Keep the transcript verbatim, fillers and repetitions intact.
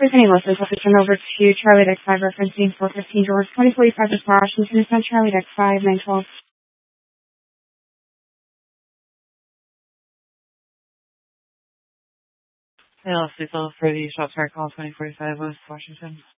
Brittany Wilson, position over to Charlie Deck five, referencing four fifteen George, twenty forty-five to Washington, is on Charlie Deck five, nine twelve. Hey, I'll for the shop start call twenty forty-five West Washington.